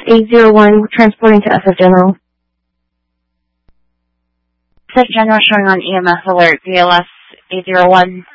801 transporting to SF General. SF General showing on EMS alert, BLS 801.